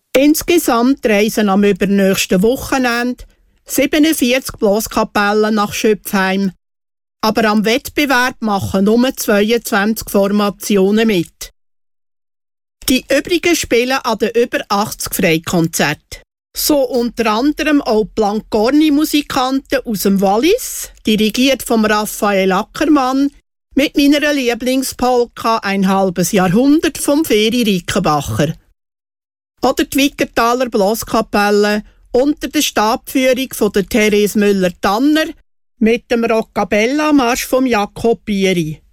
Insgesamt reisen am übernächsten Wochenende 47 Blaskapellen nach Schöpfheim, aber am Wettbewerb machen nur 22 Formationen mit. Die übrigen spielen an den über 80 Freikonzerten. So unter anderem auch Plancorni-Musikanten aus dem Wallis, dirigiert vom Raphael Ackermann, mit meiner Lieblingspolka «Ein halbes Jahrhundert» vom Feri Rickenbacher. Oder die Wickertaler Blaskapelle unter der Stabführung von der Therese Müller-Tanner mit dem Roccabella-Marsch vom Jakob Bieri.